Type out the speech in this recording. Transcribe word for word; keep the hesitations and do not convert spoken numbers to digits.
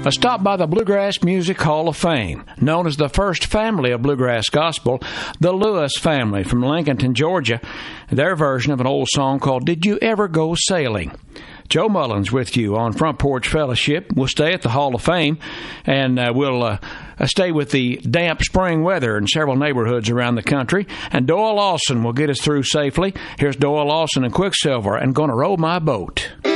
A stop by the Bluegrass Music Hall of Fame. Known as the first family of bluegrass gospel, the Lewis family from Lincolnton, Georgia, their version of an old song called Did You Ever Go Sailing? Joe Mullins with you on Front Porch Fellowship. We'll stay at the Hall of Fame, and uh, we'll uh, stay with the damp spring weather in several neighborhoods around the country. And Doyle Lawson will get us through safely. Here's Doyle Lawson and Quicksilver and Gonna Row My Boat.